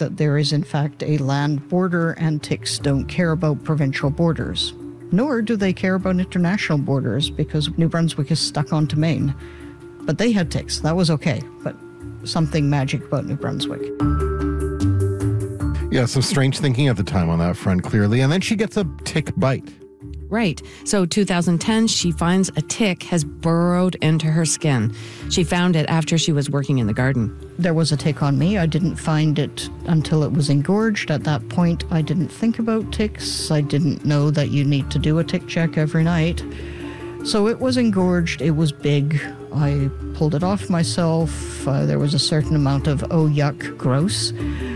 that there is in fact a land border and ticks don't care about provincial borders. Nor do they care about international borders because New Brunswick is stuck onto Maine. But they had ticks. That was okay. But something magic about New Brunswick. Yeah, some strange thinking at the time on that front, clearly. And then she gets a tick bite. Right. So 2010, she finds a tick has burrowed into her skin. She found it after she was working in the garden. There was a tick on me. I didn't find it until it was engorged. At that point, I didn't think about ticks. I didn't know that you need to do a tick check every night. So it was engorged. It was big. I pulled it off myself. There was a certain amount of, oh, yuck, gross.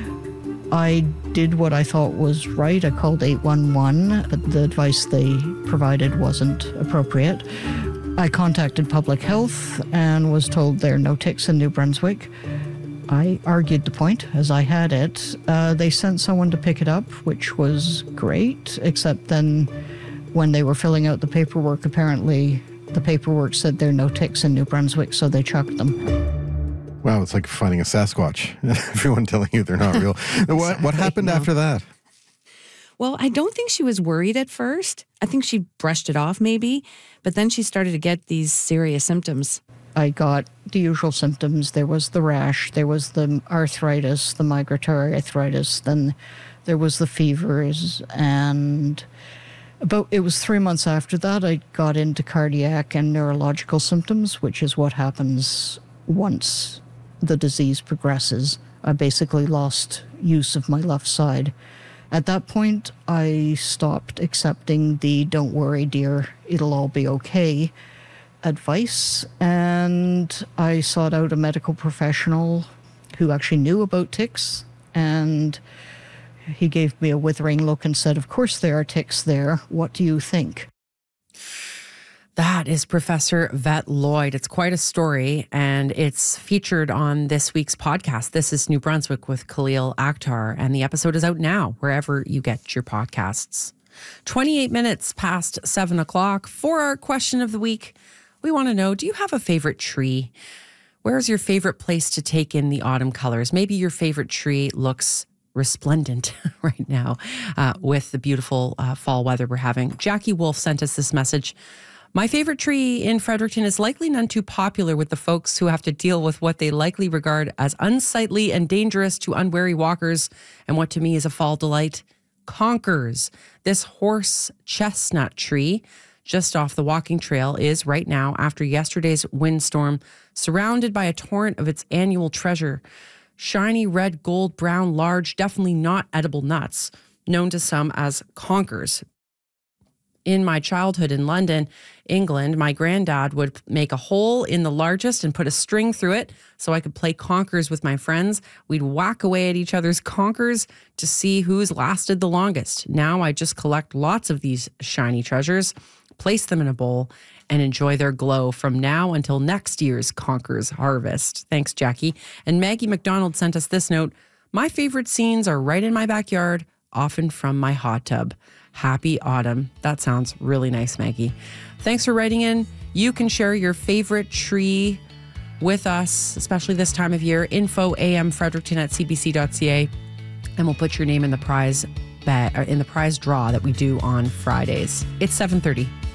I did what I thought was right. I called 811, but the advice they provided wasn't appropriate. I contacted public health and was told there are no ticks in New Brunswick. I argued the point as I had it. They sent someone to pick it up, which was great, except then when they were filling out the paperwork, apparently the paperwork said there are no ticks in New Brunswick, so they chucked them. Wow, it's like finding a Sasquatch. Everyone telling you they're not real. What happened after that? Well, I don't think she was worried at first. I think she brushed it off maybe, but then she started to get these serious symptoms. I got the usual symptoms. There was the rash, there was the arthritis, the migratory arthritis, then there was the fevers, and it was 3 months after that I got into cardiac and neurological symptoms, which is what happens once the disease progresses. I basically lost use of my left side. At that point, I stopped accepting the "don't worry, dear, it'll all be okay" advice, and I sought out a medical professional who actually knew about ticks, and he gave me a withering look and said, "Of course there are ticks there. What do you think?" That is Professor Vet Lloyd. It's quite a story, and it's featured on this week's podcast. This is New Brunswick with Khalil Akhtar, and the episode is out now, wherever you get your podcasts. 28 minutes past 7 o'clock. For our question of the week, we want to know, do you have a favorite tree? Where's your favorite place to take in the autumn colors? Maybe your favorite tree looks resplendent right now with the beautiful fall weather we're having. Jackie Wolf sent us this message. My favorite tree in Fredericton is likely none too popular with the folks who have to deal with what they likely regard as unsightly and dangerous to unwary walkers, and what to me is a fall delight. Conkers. This horse chestnut tree just off the walking trail is right now, after yesterday's windstorm, surrounded by a torrent of its annual treasure. Shiny red, gold, brown, large, definitely not edible nuts, known to some as conkers. In my childhood in London, England, my granddad would make a hole in the largest and put a string through it so I could play conkers with my friends. We'd whack away at each other's conkers to see who's lasted the longest. Now I just collect lots of these shiny treasures, place them in a bowl, and enjoy their glow from now until next year's conkers harvest. Thanks, Jackie. And Maggie McDonald sent us this note. My favorite scenes are right in my backyard, often from my hot tub. Happy autumn. That sounds really nice, Maggie. Thanks for writing in. You can share your favorite tree with us, especially this time of year. Info amfredericton@cbc.ca, and we'll put your name in the prize draw that we do on Fridays. It's 7:30.